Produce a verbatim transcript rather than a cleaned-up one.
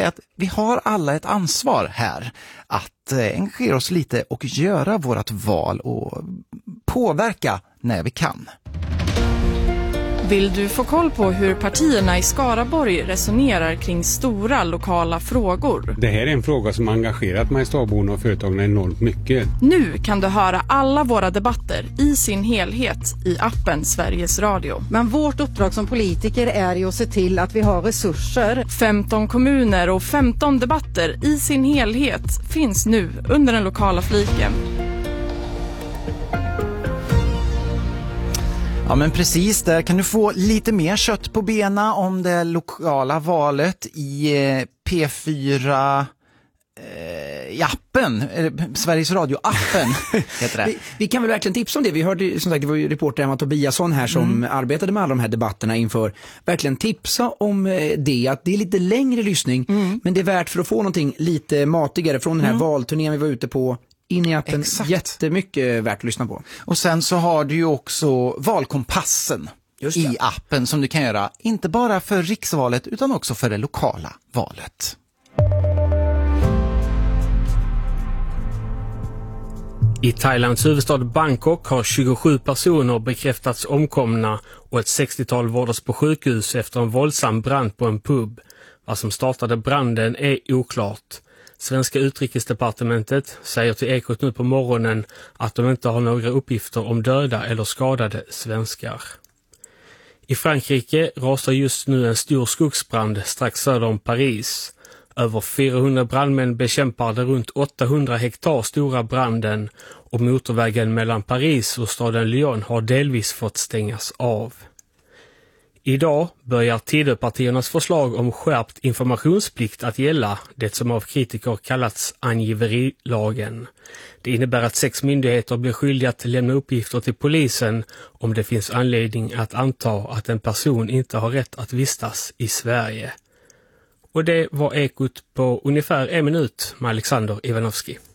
säga att vi har alla ett ansvar här att engagera oss lite och göra vårt val och påverka när vi kan. Vill du få koll på hur partierna i Skaraborg resonerar kring stora lokala frågor? Det här är en fråga som engagerat Mariestadsborna och företagen enormt mycket. Nu kan du höra alla våra debatter i sin helhet i appen Sveriges Radio. Men vårt uppdrag som politiker är ju att se till att vi har resurser. femton kommuner och femton debatter i sin helhet finns nu under den lokala fliken. Ja, men precis, där kan du få lite mer kött på bena om det lokala valet i P fyra eh, i appen, eh, Sveriges Radio-appen heter det. Vi, vi kan väl verkligen tipsa om det. Vi hörde, som sagt, det var ju reporter Emma Tobiasson här som mm. arbetade med alla de här debatterna inför. Verkligen tipsa om det, att det är lite längre lyssning, mm. men det är värt för att få någonting lite matigare från den här mm. valturnén vi var ute på. In i appen. Exakt. Jättemycket värt att lyssna på. Och sen så har du ju också valkompassen i appen som du kan göra, inte bara för riksvalet utan också för det lokala valet. I Thailands huvudstad Bangkok har tjugosju personer bekräftats omkomna och ett sextiotal vårdas på sjukhus efter en våldsam brand på en pub. Vad som startade branden är oklart. Svenska utrikesdepartementet säger till Ekot nu på morgonen att de inte har några uppgifter om döda eller skadade svenskar. I Frankrike rasar just nu en stor skogsbrand strax söder om Paris. Över fyrahundra brandmän bekämpar den runt åttahundra hektar stora branden och motorvägen mellan Paris och staden Lyon har delvis fått stängas av. Idag börjar Tidöpartiernas förslag om skärpt informationsplikt att gälla, det som av kritiker kallats angiverilagen. Det innebär att sex myndigheter blir skyldiga att lämna uppgifter till polisen om det finns anledning att anta att en person inte har rätt att vistas i Sverige. Och det var Ekot på ungefär en minut med Alexander Ivanovski.